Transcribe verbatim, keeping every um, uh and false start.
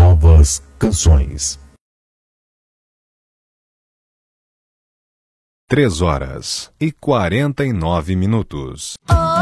novas canções. Três horas e quarenta e nove minutos.